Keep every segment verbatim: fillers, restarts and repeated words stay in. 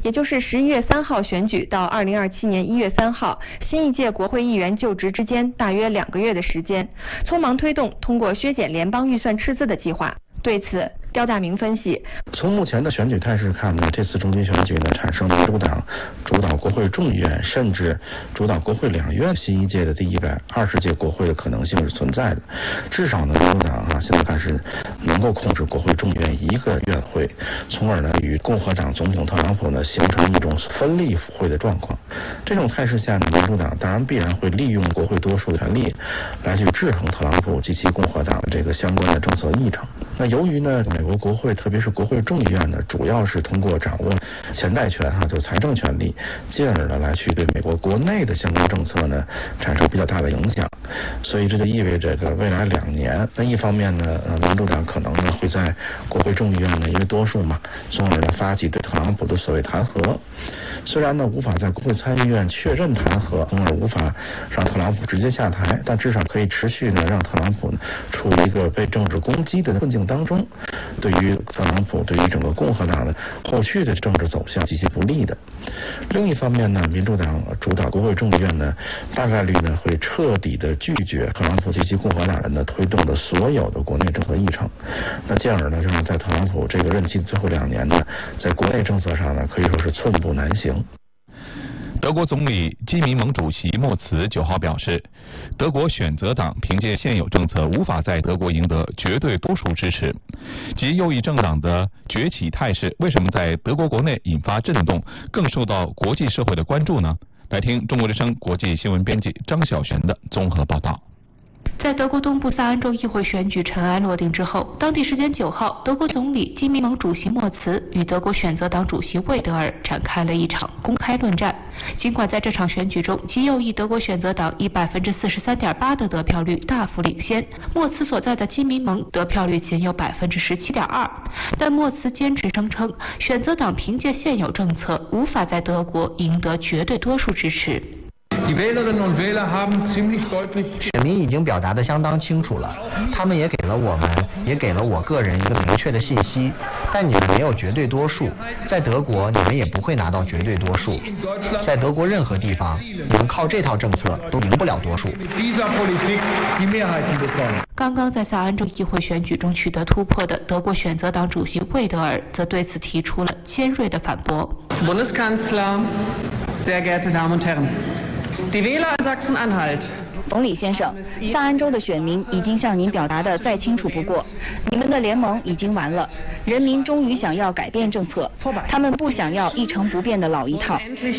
也就是十一月三号选举到二零二七年一月三号新一届国会议员就职之间大约两个月的时间，匆忙推动通过削减联邦预算赤字的计划。对此，刁大明分析， 从目前的选举态势看呢，这次中期选举呢，产生民主党主导国会众议院，甚至主导国会两院新一届的第一百二十届国会的可能性是存在的。至少呢，民主党啊，现在看是能够控制国会众议院一个院会，从而呢与共和党总统特朗普呢形成一种分立府会的状况。这种态势下呢，民主党当然必然会利用国会多数的权利来去制衡特朗普及其共和党的这个相关的政策议程。那由于呢，美国国会特别是国会众议院呢，主要是通过掌握钱袋权哈，就财政权力，进而呢来去对美国国内的相关政策呢产生比较大的影响。所以这就意味着这个未来两年，那一方面呢，呃，民主党可能呢会在国会众议院呢因为多数嘛，从而呢发起对特朗普的所谓弹劾。虽然呢无法在国会参议院确认弹劾，从而无法让特朗普直接下台，但至少可以持续呢让特朗普呢处于一个被政治攻击的困境当中，对于特朗普对于整个共和党的后续的政治走向极其不利的。另一方面呢，民主党主导国会众议院呢，大概率呢会彻底的拒绝特朗普及其共和党人呢推动的所有的国内政策议程，那进而呢让在特朗普这个任期的最后两年呢，在国内政策上呢可以说是寸步难行。 德国总理基民盟主席默茨九号表示，德国选择党凭借现有政策无法在德国赢得绝对多数支持。极右翼政党的崛起态势为什么在德国国内引发震动，更受到国际社会的关注呢？来听中国之声国际新闻编辑张晓璇的综合报道。 在德国东部萨恩州议会选举尘埃落定之后，当地时间九号，德国总理基民盟主席默茨与德国选择党主席魏德尔展开了一场公开论战。尽管在这场选举中，极右翼德国选择党以百分之四十三点八的得票率大幅领先，默茨所在的基民盟得票率仅有百分之十七点二，但默茨坚持声称，选择党凭借现有政策无法在德国赢得绝对多数支持。 选民已经表达得相当清楚了，他们也给了我们，也给了我个人一个明确的信息，但你们没有绝对多数，在德国你们也不会拿到绝对多数，在德国任何地方，你们靠这套政策都赢不了多数。 刚刚在萨恩州议会选举中取得突破的德国选择党主席魏德尔则对此提出了尖锐的反驳。 Bundeskanzler, sehr geehrte Damen und Herren, die Wähler in Sachsen-Anhalt。 总理先生，萨恩州的选民已经向您表达的再清楚不过，你们的联盟已经完了，人民终于想要改变政策，他们不想要一成不变的老一套。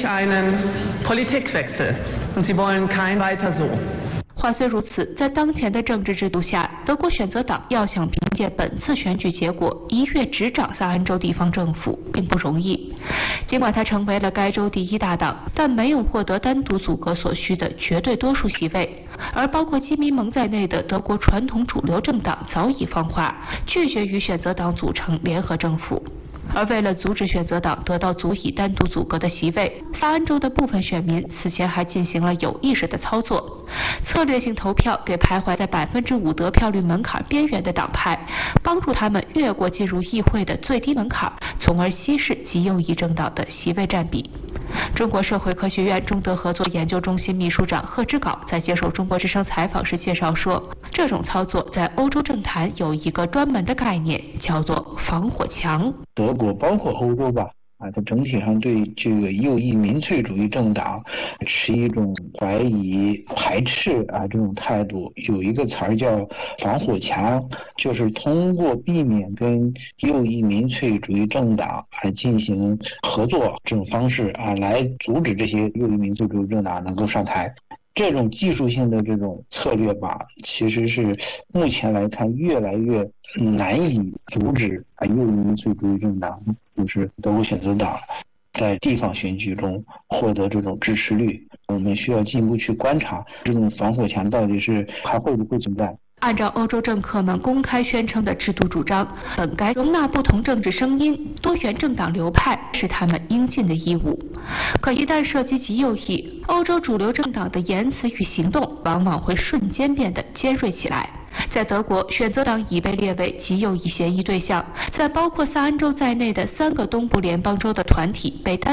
话虽如此，在当前的政治制度下，德国选择党要想凭借本次选举结果一跃执掌萨恩州地方政府并不容易。尽管它成为了该州第一大党，但没有获得单独组阁所需的绝对多数席位，而包括基民盟在内的德国传统主流政党早已放话，拒绝与选择党组成联合政府。而为了阻止选择党得到足以单独组阁的席位，萨恩州的部分选民此前还进行了有意识的操作，策略性投票给徘徊在百分之五得票率门槛边缘的党派，帮助他们越过进入议会的最低门槛，从而稀释极右翼政党的席位占比。中国社会科学院中德合作研究中心秘书长贺之镐在接受中国之声采访时介绍说，这种操作在欧洲政坛有一个专门的概念，叫做防火墙。 德国包括欧洲吧，啊，它整体上对这个右翼民粹主义政党持一种怀疑、排斥啊这种态度。有一个词儿叫防火墙，就是通过避免跟右翼民粹主义政党来进行合作这种方式啊，来阻止这些右翼民粹主义政党能够上台。这种技术性的这种策略吧，其实是目前来看越来越难以阻止啊右翼民粹主义政党，就是德国选择党在地方选举中获得这种支持率。我们需要进一步去观察这种防火墙到底是还会不会存在。 按照欧洲政客们公开宣称的制度主张，本该容纳不同政治声音、多元政党流派是他们应尽的义务。可一旦涉及极右翼，欧洲主流政党的言辞与行动往往会瞬间变得尖锐起来。在德国，选择党已被列为极右翼嫌疑对象，在包括萨恩州在内的三个东部联邦州的团体被单